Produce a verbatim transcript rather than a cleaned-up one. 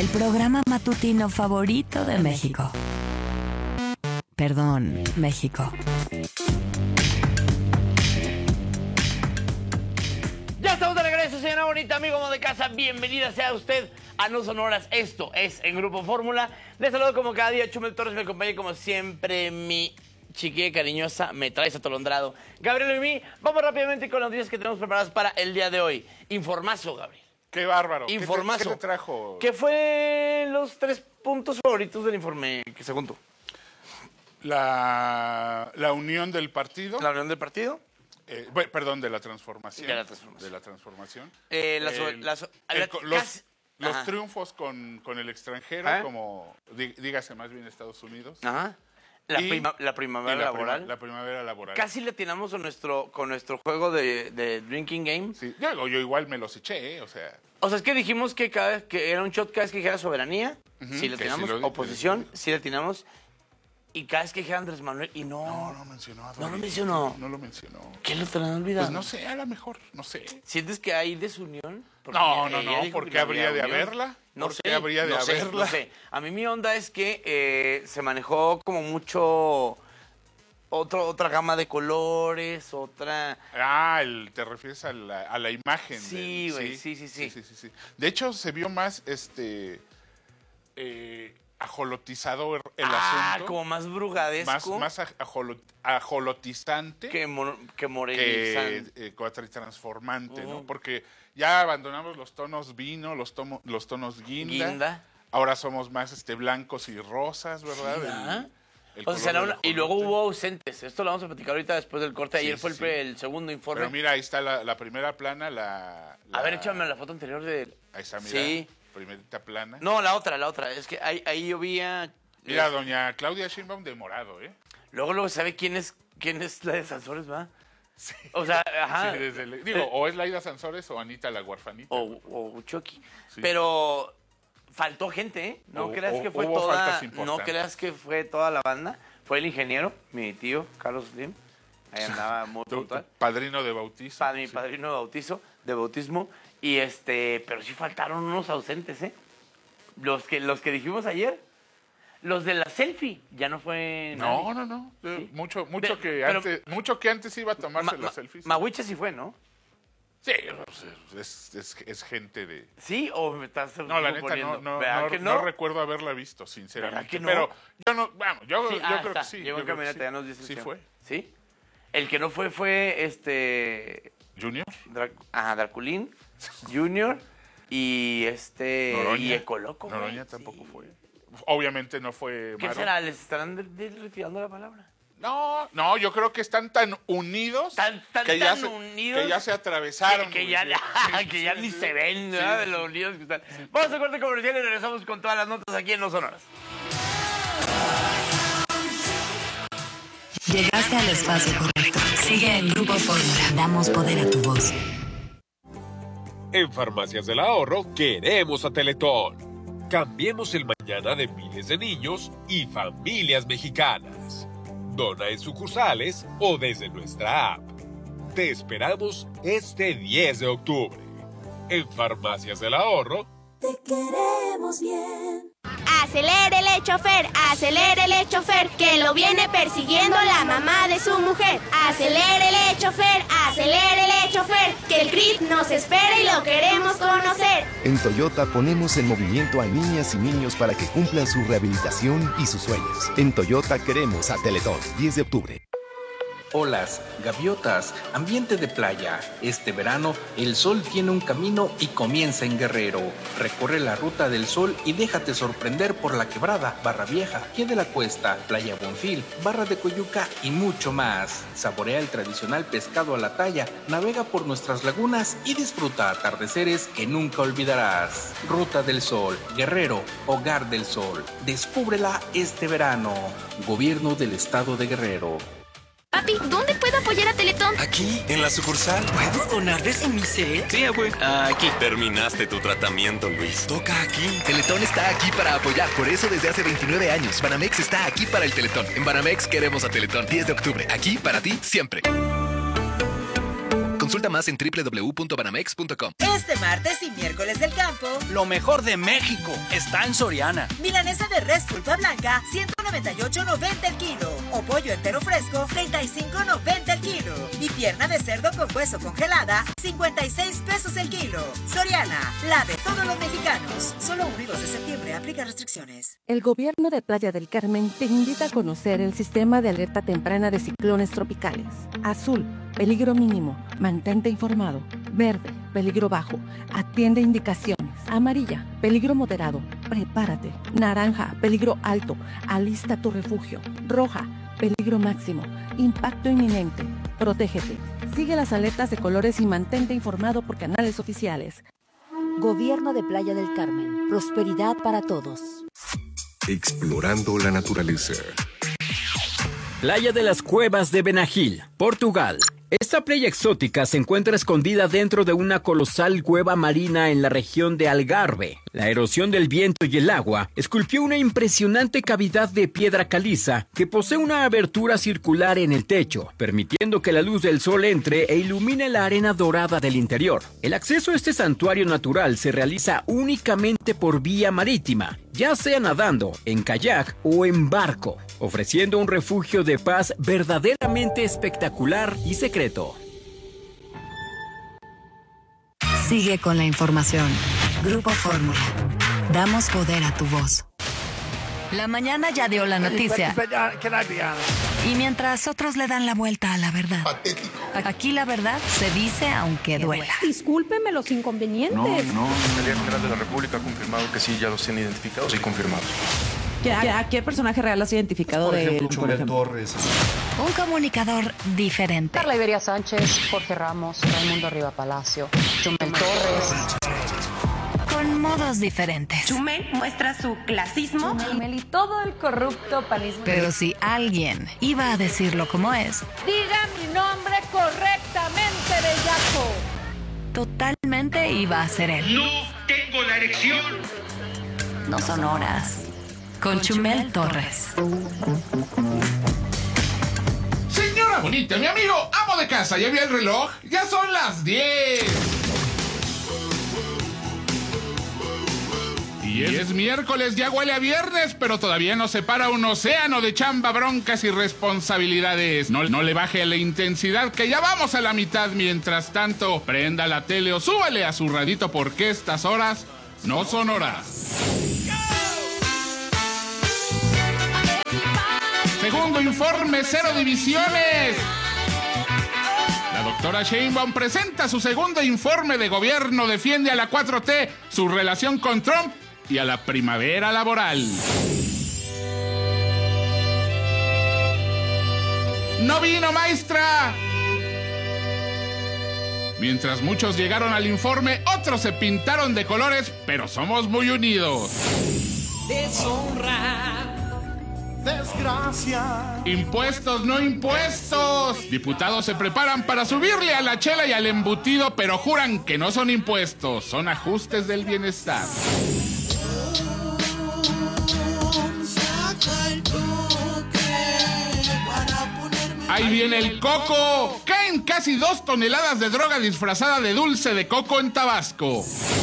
El programa matutino favorito de México. Perdón, México. Ya estamos de regreso, señora bonita, amigo amo de casa. Bienvenida sea usted a No Sonoras. Esto es En Grupo Fórmula. Les saludo como cada día, Chumel Torres, me acompaña como siempre mi chiquilla cariñosa, me traes atolondrado. Gabriel y mí, vamos rápidamente con las noticias que tenemos preparadas para el día de hoy. Informazo, Gabriel. Qué bárbaro. Informazo. ¿Qué te, qué te trajo? ¿Qué fue los tres puntos favoritos del informe que se juntó? La, la unión del partido. La unión del partido. Eh, bueno, perdón, de la transformación. De la transformación. De la transformación. Eh, la, El- la, el- la, los casi- los Ajá. triunfos con, con el extranjero, ¿Eh? como dí- dígase más bien Estados Unidos. Ajá. La, Y- prima- la y primavera la, prima- laboral. la primavera laboral. Casi le atinamos con nuestro, con nuestro juego de, de Drinking Game. Sí, yo, yo igual me los eché, ¿eh? O sea, O sea, es que dijimos que cada vez que era un shot, cada vez que dijera soberanía, Ujú, si le que atinamos, sí lo- oposición, si le atinamos, y cada vez que dijera Andrés Manuel, y no. no, no mencionó. a No lo David. mencionó. No lo mencionó. ¿Qué lo te lo han olvidado? Pues no sé, a lo mejor, no sé. ¿Sientes que hay desunión? Porque No, no, ella no, dijo ¿por que qué no habría de unión. haberla? No ¿Por sé, qué habría de no sé, haberla? no sé. A mí mi onda es que eh, se manejó como mucho otro, otra gama de colores, otra... Ah, el, te refieres a la, a la imagen. Sí, del- güey, sí, sí, sí. sí, sí, sí. De hecho, se vio más este eh, ajolotizado el ah, asunto. como más Más, brugadesco más aj- ajolo- ajolotizante que, mo- que que morenizante. eh, contra- transformante, ¿no? Ujú. Porque ya abandonamos los tonos vino, los, tomo- los tonos guinda. Guinda. Ahora somos más este blancos y rosas, ¿verdad? Sí, El- ¿verdad? el O sea, será color del una- y luego ajolote. hubo ausentes. Esto lo vamos a platicar ahorita después del corte. Sí, Ayer sí, fue el, sí. pre- el segundo informe. Pero mira, ahí está la, la primera plana, la, la- A ver, échame la foto anterior de... Ahí está, mira. Sí. Primerita plana. No, la otra, la otra. Es que ahí, ahí yo vi a... Mira, eh, doña Claudia Sheinbaum de morado, ¿eh? Luego, luego sabe quién es, quién es la de Sansores, ¿va? Sí. O sea, ajá. Sí, desde el- digo, Eh, o es Laida Sansores o Anita la Huerfanita. o, o Chucky. Sí. Pero faltó gente, ¿eh? No O- creas o- que fue hubo toda... faltas No importantes. creas que fue toda la banda. Fue el ingeniero, mi tío, Carlos Slim. Ahí andaba muy Tu- tu puntual. padrino de bautizo. Pa- mi Sí. padrino de bautizo, de bautismo. Y este, pero sí faltaron unos ausentes, ¿eh? Los que, los que dijimos ayer, los de la selfie, ya no fue No, nadie. no, no. Sí. Mucho, mucho, De- que pero- antes, mucho que antes iba a tomarse Ma- las ma- selfies. Mahuiche sí fue, ¿no? Sí, es, es, es gente de... ¿Sí? ¿O me estás No, la neta, suponiendo? no, no, ¿Verdad no, que no no? recuerdo haberla visto, sinceramente. ¿Verdad que no? Pero yo no, vamos, yo, Sí, yo ah, creo está. que sí. Llegó yo en creo que camioneta, sí. ya nos dice. Sí el fue. señor. ¿Sí? El que no fue fue este... ¿Junior? Dra- Ajá, Draculín, Junior y este... Noroña. Y Ecoloco, güey. Noroña tampoco Sí. fue. Obviamente no fue ¿Qué Maro. será? ¿Les estarán de- de- retirando la palabra? No, no, yo creo que están tan unidos Tan- tan- que, ya tan se, unidos que ya se atravesaron. Que, que güey. ya, Sí, que ya sí, ni sí. se ven, Sí, ¿verdad? De sí. lo unidos que están. Vamos a corte comercial y regresamos con todas las notas aquí en No Sonoras. Llegaste al espacio correcto. Sigue en Grupo Fórmula. Damos poder a tu voz. En Farmacias del Ahorro queremos a Teletón. Cambiemos el mañana de miles de niños y familias mexicanas. Dona en sucursales o desde nuestra app. Te esperamos este diez de octubre. En Farmacias del Ahorro. Te queremos bien. Acelérele, chofer, acelérele, chofer, que lo viene persiguiendo la mamá de su mujer. Acelérele, chofer, acelérele, chofer, que el C R I T nos espera y lo queremos conocer. En Toyota ponemos en movimiento a niñas y niños para que cumplan su rehabilitación y sus sueños. En Toyota queremos a Teletón. diez de octubre. Olas, gaviotas, ambiente de playa. Este verano, el sol tiene un camino y comienza en Guerrero. Recorre la ruta del sol y déjate sorprender por La Quebrada, Barra Vieja, Pie de la Cuesta, Playa Bonfil, Barra de Coyuca y mucho más. Saborea el tradicional pescado a la talla, navega por nuestras lagunas y disfruta atardeceres que nunca olvidarás. Ruta del Sol, Guerrero, Hogar del Sol. Descúbrela este verano. Gobierno del Estado de Guerrero. Papi, ¿dónde puedo apoyar a Teletón? Aquí, en la sucursal. ¿Puedo donar de semicel? Sí, güey. Aquí. Terminaste tu tratamiento, Luis. Toca aquí. Teletón está aquí para apoyar, por eso desde hace veintinueve años. Banamex está aquí para el Teletón. En Banamex queremos a Teletón. diez de octubre, aquí para ti siempre. Consulta más en doble u doble u doble u punto banamex punto com. Este martes y miércoles del campo, lo mejor de México está en Soriana. Milanesa de res pulpa blanca, ciento noventa y ocho noventa el kilo. O pollo entero fresco, treinta y cinco noventa el kilo. Y pierna de cerdo con hueso congelada, cincuenta y seis pesos el kilo. Soriana, la de todos los mexicanos. Solo uno y dos de septiembre, aplica restricciones. El gobierno de Playa del Carmen te invita a conocer el sistema de alerta temprana de ciclones tropicales. Azul, peligro mínimo, mantente informado. Verde, peligro bajo, atiende indicaciones. Amarilla, peligro moderado, prepárate. Naranja, peligro alto, alista tu refugio. Roja, peligro máximo, impacto inminente, protégete. Sigue las alertas de colores y mantente informado por canales oficiales. Gobierno de Playa del Carmen, prosperidad para todos. Explorando la naturaleza. Playa de las Cuevas de Benagil, Portugal. Esta playa exótica se encuentra escondida dentro de una colosal cueva marina en la región de Algarve. La erosión del viento y el agua esculpió una impresionante cavidad de piedra caliza que posee una abertura circular en el techo, permitiendo que la luz del sol entre e ilumine la arena dorada del interior. El acceso a este santuario natural se realiza únicamente por vía marítima, ya sea nadando, en kayak o en barco, ofreciendo un refugio de paz verdaderamente espectacular y secreto. Sigue con la información. Grupo Fórmula. Damos poder a tu voz. La mañana ya dio la noticia. Y mientras otros le dan la vuelta a la verdad. Aquí la verdad se dice aunque duela. Discúlpeme los inconvenientes. No, no. La Fiscalía General de la República ha confirmado que sí, ya los tienen identificados y confirmados. ¿A, ¿A qué personaje real has identificado por de ejemplo, él? Chumel Torres. Un comunicador diferente. Carla Iberia Sánchez, Jorge Ramos, Raimundo Riva Palacio, Chumel Torres. Con modos diferentes. Chumel muestra su clasismo. Chumel y todo el corrupto panismo. Pero si alguien iba a decirlo como es. Diga mi nombre correctamente, bellaco. Totalmente iba a ser él. No tengo la erección. No son horas. Con Chumel Torres. Señora bonita, mi amigo amo de casa, ¿ya vio el reloj? Ya son las diez. Y es miércoles, ya huele a viernes, pero todavía nos separa un océano de chamba, broncas y responsabilidades. No, no le baje la intensidad, que ya vamos a la mitad. Mientras tanto, prenda la tele o súbale a su radito, porque estas horas no son horas. Segundo informe, cero divisiones. La doctora Sheinbaum presenta su segundo informe de gobierno, defiende a la cuatro T, su relación con Trump y a la primavera laboral. ¡No vino, maestra! Mientras muchos llegaron al informe, otros se pintaron de colores, pero somos muy unidos. Deshonra. Desgracia. Impuestos, no impuestos. Diputados se preparan para subirle a la chela y al embutido, pero juran que no son impuestos, son ajustes del bienestar. Ahí viene el coco. Caen casi dos toneladas de droga disfrazada de dulce de coco en Tabasco.